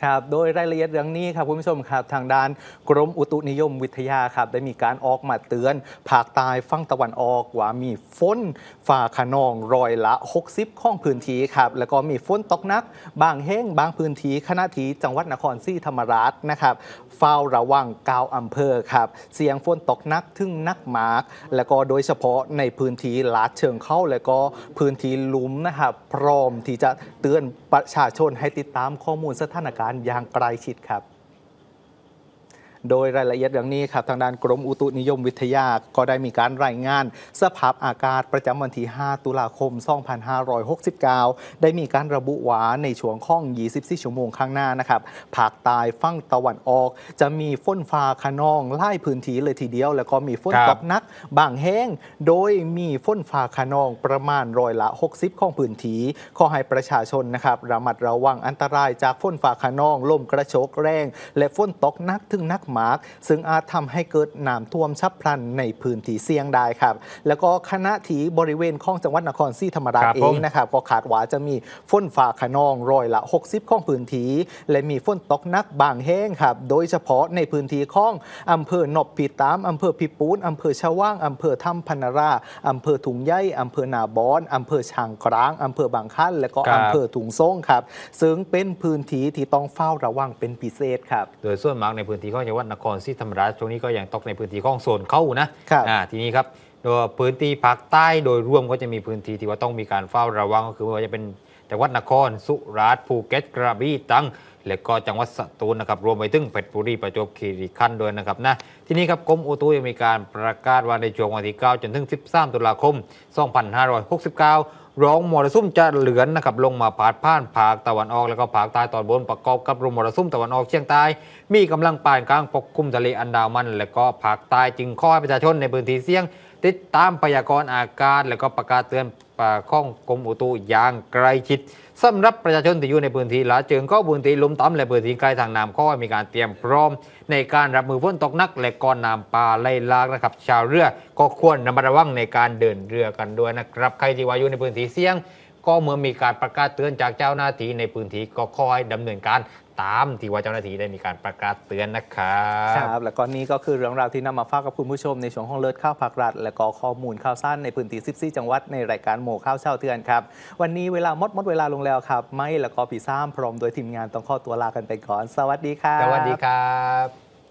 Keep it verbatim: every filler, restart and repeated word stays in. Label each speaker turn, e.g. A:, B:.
A: ครับโดยรายละเอียดเรื่องนี้ครับคุณผู้ชมครับทางด้านกรมอุตุนิยมวิทยาครับได้มีการออกมาเตือนภาคใต้ฝั่งตะวันออกว่ามีฝนฟ้าขนองร้อยละหกสิบของพื้นที่ครับแล้วก็มีฝนตกหนักบางแห่งบางพื้นที่ขณะที่จังหวัดนครศรีธรรมราชนะครับเฝ้าระวังเก้าอำเภอครับเสี่ยงฝนตกหนักถึงหนักมากแล้วก็โดยเฉพาะในพื้นที่ลาดเชิงเข้าแล้วก็พื้นที่ลุ่มนะครับพร้อมที่จะเตือนประชาชนให้ติดตามข้อมูลสถานการณ์อย่างใกล้ชิดครับโดยรายละเอียดเรื่องนี้ครับทางด้านกรมอุตุนิยมวิทยาก็ได้มีการรายงานสภาพอากาศประจำวันที่ห้าตุลาคมสองพันห้าร้อยหกสิบเก้าได้มีการระบุว่าในช่วงของยี่สิบสี่ชั่วโมงข้างหน้านะครับภาคใต้ฝั่งตะวันออกจะมีฝนฟ้าคะนองหลายพื้นที่เลยทีเดียวแล้วก็มีฝนตกหนักบางแห่งโดยมีฝนฟ้าคะนองประมาณร้อยละหกสิบของพื้นที่ขอให้ประชาชนนะครับระมัดระวังอันตรายจากฝนฟ้าคะนองลมกระโชกแรงและฝนตกหนักถึงหนักมากซึ่งอาจทำให้เกิดน้ำท่วมฉับพลันในพื้นที่เสี่ยงได้ครับแล้วก็คณะที่บริเวณของจังหวัดนครศรีธรรมราชเองนะครับก็คาดว่าจะมีฝนฟ้าคะนองร้อยละหกสิบของพื้นที่และมีฝนตกหนักบางแห่งครับโดยเฉพาะในพื้นที่ของอำเภอนบปีตามอำเภอพิปูนอำเภอชะว่างอำเภอถ้ำพนาราอำเภอถุงใหญ่อำเภอนาบอนอำเภอช่างกลางอำเภอบางขั้นและก็อำเภอถุงซ่งครับซึ่งเป็นพื้นที่ที่ต้องเฝ้าระวังเป็นพิเศษครับ
B: โดยส่วนมากในพื้นที่ของจังหวัดนครศรีธรรมราชช่วงนี้ก็ยังตกในพื้นที่ของโซนเข้านะอ่าทีนี้ครับโดยพื้นที่ภาคใต้โดยรวมก็จะมีพื้นที่ที่ว่าต้องมีการเฝ้าระวังก็คือว่าจะเป็นจังหวัดนครสุราษฎร์ภูเก็ตกระบี่ตรังและก็จังหวัดสตูลนะครับรวมไปถึงเพชรบุรีประจวบคีรีขันธ์ด้วยนะครับนะทีนี้ครับกรมอุตุยังมีการประกาศว่าในช่วงวันที่เก้าจนถึงสิบสามตุลาคมสองพันห้าร้อยหกสิบเก้าร้องมรสุมจะเหลือนนะครับลงมาพาดผ่านภาคตะวันออกแล้วก็ภาคใต้ตอนบนประกอบกับลมมรสุมตะวันออกเฉียงใต้มีกำลังปานกลางปกคลุมทะเลอันดามันและก็ภาคใต้จึงขอให้ประชาชนในพื้นที่เสี่ยงติดตามพยากรณ์อากาศและก็ประกาศเตือนของกรมอุตุอย่างใกล้ชิดสำหรับประชาชนที่อยู่ในพื้นที่ลาดเชิงเข้าพื้นที่ลุ่มต่ำและพื้นที่ใกล้ทางน้ำก็มีการเตรียมพร้อมในการรับมือฝนตกหนักและก่อนน้ำป่าไหลหลากนะครับชาวเรือก็ควรระมัดระวังในการเดินเรือกันด้วยนะครับใครที่ว่าอยู่ในพื้นที่เสี่ยงก็เมื่อมีการประกาศเตือนจากเจ้าหน้าที่ในพื้นที่ก็คอยดำเนินการตามที่ว่าเจ้าหน้าที่ได้มีการประกาศเตือนนะครับ
A: ครับและก็นี้ก็คือเรื่องราวที่นำมาฝากกับคุณผู้ชมในช่วงของเลิศข้าวผักรัฐและก็ข้อมูลข่าวสั้นในพื้นที่สิบสี่จังหวัดในรายการโหมข่าวเช้าเตือนครับวันนี้เวลาหมดหมดเวลาลงแล้วครับไม่และก็ปีซ้ำพร้อมโดยทีมงานต้องขอตัวลากันไปก่อนสวัสดีครับ
B: สวัสดีครับ